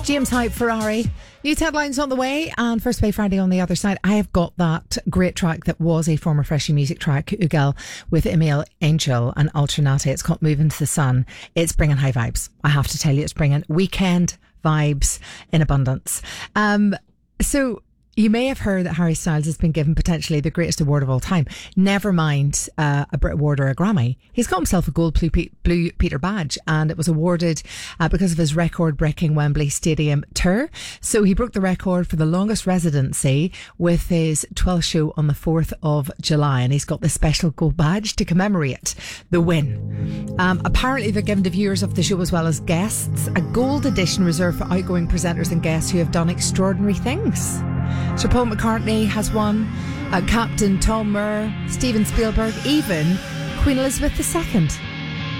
James Hype, Ferrari. News headlines on the way, and First Pay Friday on the other side. I have got that great track that was a former Freshie Music track, Ugal, with Emil Angel and Alternate. It's called Moving to the Sun. It's bringing high vibes. I have to tell you, it's bringing weekend vibes in abundance. So you may have heard that Harry Styles has been given potentially the greatest award of all time. Never mind a Brit Award or a Grammy. He's got himself a gold Blue Peter badge, and it was awarded because of his record-breaking Wembley Stadium tour. So he broke the record for the longest residency with his 12th show on the 4th of July, and he's got this special gold badge to commemorate the win. Apparently they're given to viewers of the show as well as guests a gold edition reserved for outgoing presenters and guests who have done extraordinary things. Sir Paul McCartney has won, Captain Tom Moore, Steven Spielberg, even Queen Elizabeth II.